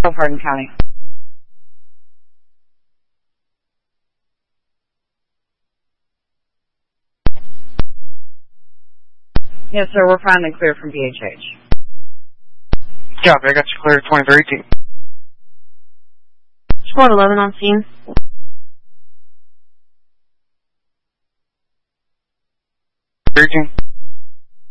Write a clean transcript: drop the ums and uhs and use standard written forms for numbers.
of Hardin County. Yes, sir, we're finally clear from BHH. Yeah, I got you cleared 2318. Squad 11 on scene. 13.